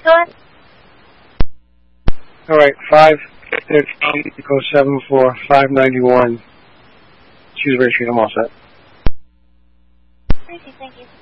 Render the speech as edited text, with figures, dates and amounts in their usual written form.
Go ahead. All right, 550 equals 74591. Choose Ray Street. I'm all set. Tracy, thank you.